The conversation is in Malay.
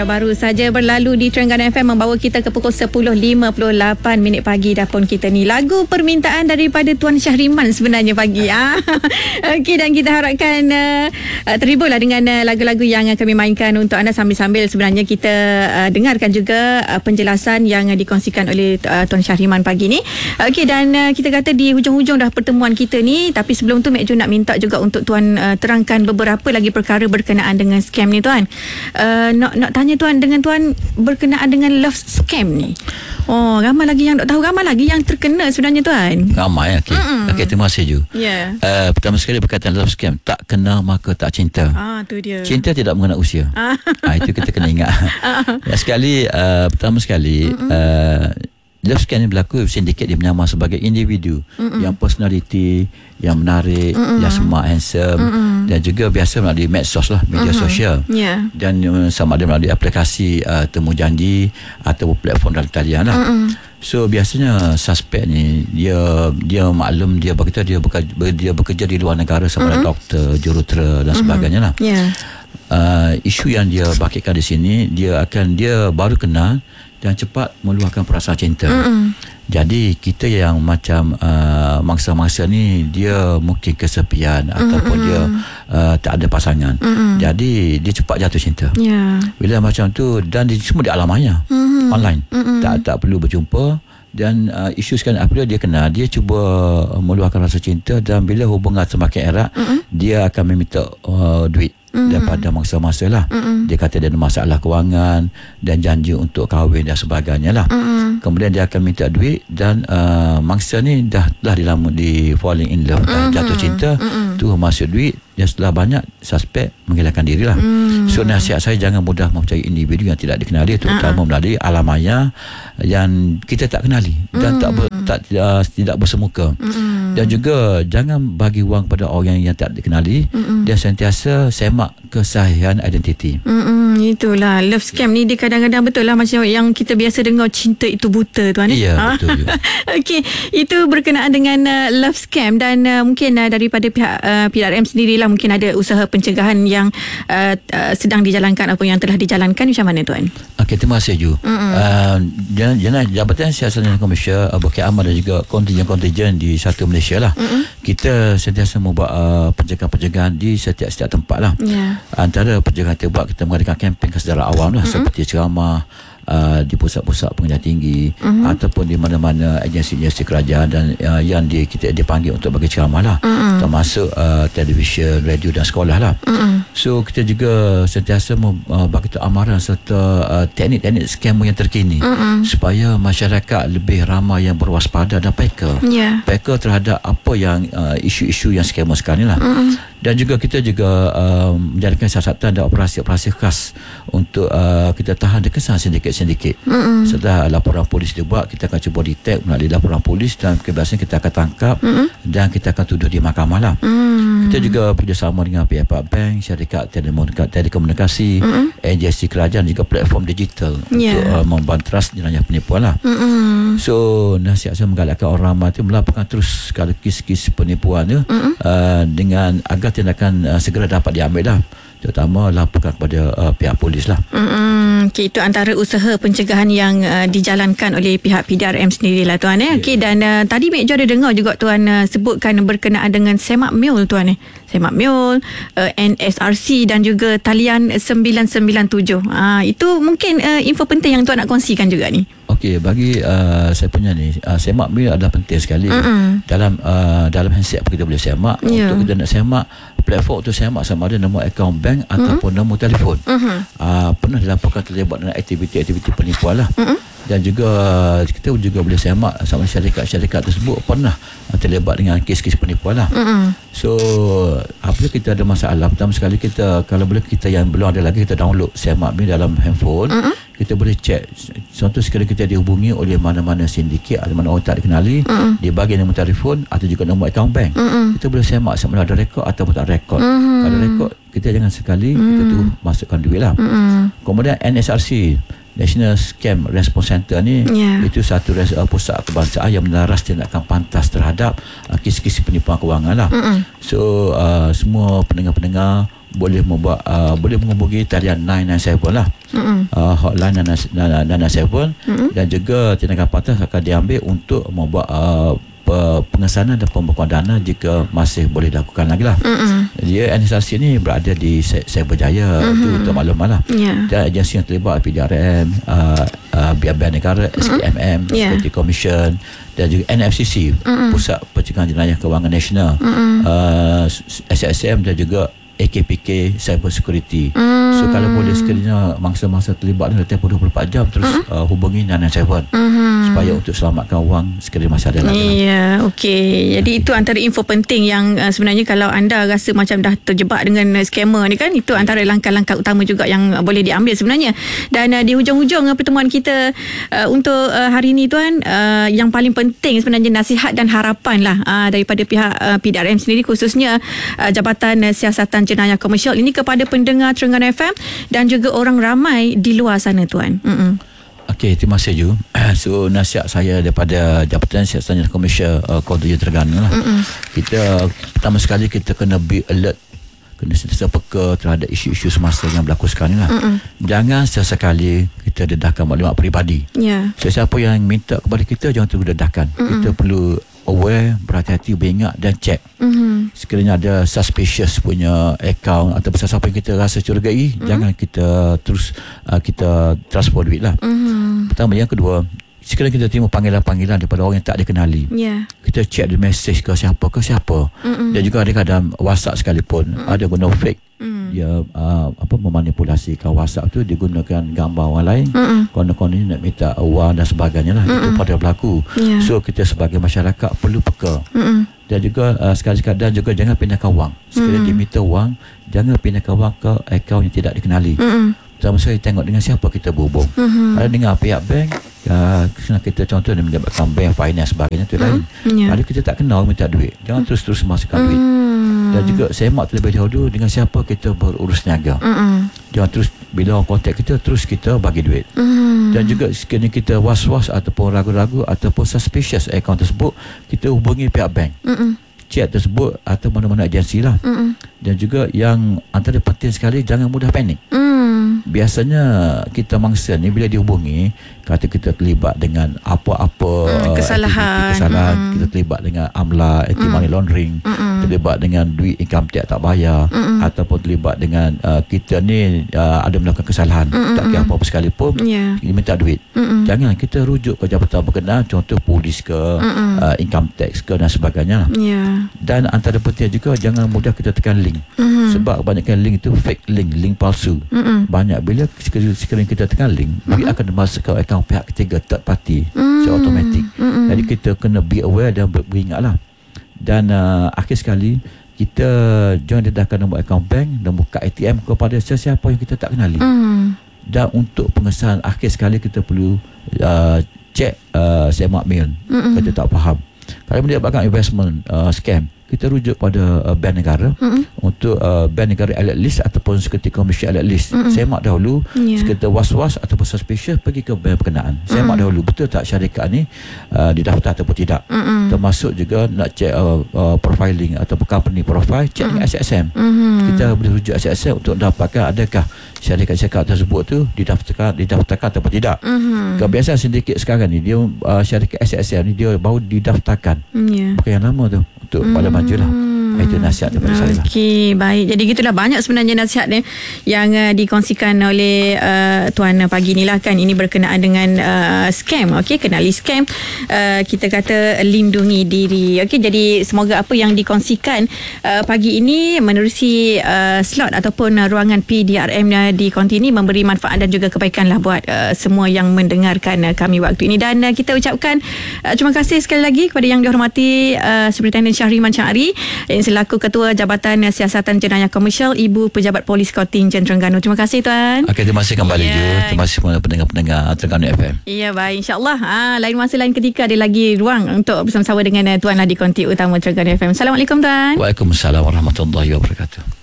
baru saja berlalu di Terengganu FM membawa kita ke pukul 10.58 pagi dah pun kita ni. Lagu permintaan daripada Tuan Syahriman sebenarnya pagi. Okey, dan kita harapkan terhiburlah dengan lagu-lagu yang kami mainkan untuk anda sambil-sambil sebenarnya kita dengarkan juga penjelasan yang dikongsikan oleh Tuan Syahriman pagi ni. Okey, dan kita kata di hujung-hujung dah pertemuan kita ni, tapi sebelum tu Mek Jo nak minta juga untuk Tuan terangkan beberapa lagi perkara berkenaan dengan scam ni Tuan. Nak tanya Tuan, dengan Tuan berkenaan dengan love scam ni. Oh, ramai lagi yang tak tahu, ramai lagi yang terkena sebenarnya Tuan. Ramai, okey. Okey, terima kasih Ju. Ya. Pertama sekali berkaitan love scam, tak kenal maka tak cinta. Tu dia. Cinta tidak mengenal usia. Itu kita kena ingat. Pertama sekali love scam ni berlaku sindiket dia menyamar sebagai individu yang personality, yang menarik, yang smart, handsome, dan juga biasa melalui medsos lah, media sosial. Dan sama ada melalui aplikasi temu janji atau platform dalam talian lah. So biasanya suspek ni dia maklum, dia berkata dia bekerja di luar negara sama ada doktor, jurutera dan sebagainya lah. Isu yang dia bangkitkan di sini, dia baru kenal dan cepat meluahkan perasaan cinta. Jadi kita yang macam mangsa-mangsa ni, dia mungkin kesepian ataupun dia tak ada pasangan. Jadi dia cepat jatuh cinta. Bila macam tu, dan semua di alam maya, online, tak perlu berjumpa. Dan isu sekarang apabila dia kenal, dia cuba meluahkan rasa cinta, dan bila hubungan semakin erat, dia akan meminta duit daripada mangsa-mangsa lah. Dia kata dia ada masalah kewangan dan janji untuk kahwin dan sebagainya lah. Kemudian dia akan minta duit, dan mangsa ni dah di falling in love, jatuh cinta, tu masuk duit, dan setelah banyak, suspek menghilangkan diri lah. So nasihat saya, jangan mudah mempercayai individu yang tidak dikenali, terutama melalui alam maya yang kita tak kenali dan tidak bersemuka. Dan juga jangan bagi wang pada orang yang tak dikenali, dan sentiasa semak kesahihan identiti. Itulah love scam ni, dia kadang-kadang betul lah macam yang kita biasa dengar, cinta itu buta Tuan. Ya, betul. Okey, itu berkenaan dengan love scam. Dan mungkin daripada pihak PDRM sendirilah, mungkin ada usaha pencegahan yang sedang dijalankan ataupun yang telah dijalankan. Macam mana Tuan? Okey, terima kasih Ju. Jabatan Siasatan dan Komersial Bukit Aman dan juga kontijen di Satu Malaysia lah, kita sentiasa membuat pencegahan di setiap tempat lah. Antara pencegahan kita buat, kita mengadakan kempen kesedaran awam lah, seperti ceramah di pusat-pusat pengajian tinggi ataupun di mana-mana agensi-agensi kerajaan, dan yang kita dipanggil untuk bagi ceramah lah, termasuk televisyen, radio dan sekolah lah. So kita juga sentiasa bagi amaran serta teknik-teknik scam yang terkini, supaya masyarakat lebih ramai yang berwaspada dan peka terhadap apa yang isu-isu yang scammer sekarang ni lah. Dan juga kita menjalankan siasatan dan operasi-operasi khas untuk kita tahan kesan sindiket-sindiket. Setelah laporan polis dibuat, kita akan cuba detect melalui laporan polis, dan kebiasaan kita akan tangkap dan kita akan tuduh di mahkamah lah. Kita juga bekerjasama dengan pihak bank, syarikat telekomunikasi, agensi kerajaan, juga platform digital untuk membantras jenayah penipuan lah. So nasihat saya menggalakkan orang ramai itu melaporkan terus segala kes-kes penipuan tu, dengan agar tindakan segera dapat diambil lah, terutama laporkan kepada pihak polis lah. Okay, itu antara usaha pencegahan yang dijalankan oleh pihak PDRM sendirilah Tuan. Okay, dan tadi Mek Jo ada dengar juga Tuan sebutkan berkenaan dengan semak mule Tuan. Semak mule, NSRC dan juga talian 997. Itu mungkin info penting yang Tuan nak kongsikan juga ni. Okey, bagi saya punya ni, semak mule adalah penting sekali. Dalam handset kita boleh semak. Untuk kita nak semak, platform untuk semak sama ada nombor akaun bank ataupun nombor telefon. Pernah dilaporkan terlibat dengan aktiviti-aktiviti penipuan lah. Dan juga kita juga boleh semak sama syarikat-syarikat tersebut pernah terlibat dengan kes-kes penipuan lah. So apabila kita ada masalah, pertama sekali kita, kalau boleh kita yang belum ada lagi, kita download semak ni dalam handphone. Kita boleh check, contoh sekali kita dihubungi oleh mana-mana sindiket atau mana orang tak dikenali, dia bagi nombor telefon atau juga nombor akaun bank, kita boleh semak sama ada rekod ataupun tak rekod. Kalau rekod, kita jangan sekali kita tu masukkan duit lah. Kemudian NSRC, National Scam Response Center ni, itu satu pusat kebangsaan yang menaras tindakan pantas terhadap kes-kes penipuan kewangan lah. So semua pendengar-pendengar boleh menghubungi talian 997 lah. Hotline 997 dan juga tindakan patut akan diambil untuk membuat pengesanan dan pembekuan dana jika masih boleh dilakukan lagi lah. Dia administrasi ni berada di Cyberjaya, itu untuk makluman lah. Dan agensi yang terlibat PDRM, Biar Negara, SKMM, Security Commission dan juga NFCC, Pusat Pencegahan Jenayah Kewangan Nasional, SSM dan juga AKPK Cyber Security. So kalau boleh sekiranya mangsa-mangsa terlibat ni tempoh 24 jam terus hubungi 997 supaya untuk selamatkan wang sekiranya masih ada lagi. Ya, okey. Jadi itu antara info penting yang sebenarnya kalau anda rasa macam dah terjebak dengan scammer ni kan, itu antara langkah-langkah utama juga yang boleh diambil sebenarnya. Dan di hujung-hujung pertemuan kita untuk hari ni tuan, yang paling penting sebenarnya nasihat dan harapan lah daripada pihak PDRM sendiri, khususnya Jabatan Siasatan Jenayah Komersial ini kepada pendengar Terengganu FM dan juga orang ramai di luar sana tuan. Okey, terima kasih Ju. So nasihat saya daripada Jabatan Siasatan Jenayah Komersial Kota Terengganu lah. Kita pertama sekali kita kena be alert, kena sentiasa peka terhadap isu-isu semasa yang berlaku sekarang ni lah. Jangan sesekali kita dedahkan maklumat peribadi. Sesiapa yang minta kepada kita jangan terus dedahkan. Kita perlu aware, berhati-hati, beringat dan check. Sekiranya ada suspicious punya account atau siapa yang kita rasa curigai, jangan kita terus kita transfer duit lah. Pertama. Yang kedua, sekiranya kita terima panggilan-panggilan daripada orang yang tak dikenali, kita check the message ke siapa. Dan juga kadang-kadang WhatsApp sekalipun ada guna fake. Dia memanipulasikan WhatsApp tu, dia gunakan gambar orang lain, konon-konon nak minta wang dan sebagainya lah. Itu pada berlaku. So kita sebagai masyarakat perlu peka. Dan juga sekali-sekala dan juga jangan pindahkan wang. Sekiranya diminta wang, jangan pindahkan wang ke akaun yang tidak dikenali. Pertama sekali tengok dengan siapa kita berhubung. Ada dengan pihak bank, kita contoh dia mendapatkan bank finance sebagainya, tu lain. Ada kita tak kenal minta duit, jangan terus masukkan duit. Dan juga semak terlebih dahulu dengan siapa kita berurus niaga. Jangan terus bila orang kontak kita terus kita bagi duit. Dan juga sekiranya kita was-was ataupun ragu-ragu ataupun suspicious akaun tersebut, kita hubungi pihak bank. Cek tersebut atau mana-mana agensi lah. Dan juga yang antara penting sekali, jangan mudah panik. Biasanya kita mangsa ni bila dihubungi, kata kita terlibat dengan apa-apa kesalahan, kita terlibat dengan amla, money laundering, terlibat dengan duit income tax tak bayar, ataupun terlibat dengan kita ni ada melakukan kesalahan, tak kira apa-apa sekalipun, kita minta duit. Jangan kita rujuk ke jabatan berkenaan, contoh polis ke, income tax ke dan sebagainya. Dan antara penting juga, jangan mudah kita tekan link. Sebab kebanyakan link itu fake link palsu. Banyak bila sekiranya kita tekan link, duit akan dimasuk ke akaun pihak ketiga, third party, secara automatik. Jadi kita kena be aware dan beringatlah. Dan akhir sekali, kita jangan dedahkan nombor akaun bank, nombor kad ATM kepada sesiapa yang kita tak kenali. Dan untuk pengesahan akhir sekali, kita perlu cek semak mail. Kita tak faham. Kalau mendapatkan investment scam, kita rujuk pada bank negara untuk bank negara alert list ataupun Security Commission alert list. Semak dahulu, sekiranya was-was ataupun suspicious, pergi ke bank berkenaan. Semak dahulu betul tak syarikat ni didaftar ataupun tidak. Termasuk juga nak cek profiling ataupun company profile, cek dengan SSM. Kita boleh rujuk SSM untuk dapatkan adakah syarikat-syarikat tersebut tu didaftarkan ataupun tidak. Kebiasaan sindiket sekarang ni, dia syarikat SSM ni dia baru didaftarkan, bukan yang lama tu, untuk pada maju lah. Itu nasihat daripada saya lah. Okey, baik. Jadi gitulah banyak sebenarnya nasihat yang dikongsikan oleh Tuan pagi ni lah kan. Ini berkenaan dengan scam. Okey, kenali scam. Kita kata lindungi diri. Okey, jadi semoga apa yang dikongsikan pagi ini menerusi slot ataupun ruangan PDRM di konti ini memberi manfaat dan juga kebaikan lah buat semua yang mendengarkan kami waktu ini. Dan kita ucapkan terima kasih sekali lagi kepada yang dihormati Superintendent Syahriman Syahri selaku Ketua Jabatan Siasatan Jenayah Komersial, Ibu Pejabat Polis Kontinjen Terengganu. Terima kasih Tuan. Okey, terima kasih kembali Ju. Terima kasih kepada pendengar-pendengar Terengganu FM. Ya, baik, insya-Allah lain masa lain ketika ada lagi ruang untuk bersama-sama dengan Tuan lah di konti utama Terengganu FM. Assalamualaikum Tuan. Waalaikumsalam warahmatullahi wabarakatuh.